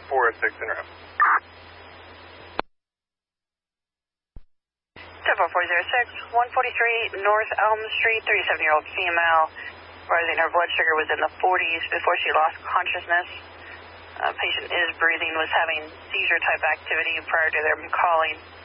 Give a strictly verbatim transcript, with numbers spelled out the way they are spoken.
four six in route. four four zero six, one forty-three North Elm Street, thirty-seven-year-old female, rising her blood sugar was in the forties before she lost consciousness. Uh, patient is breathing, was having seizure-type activity prior to them calling.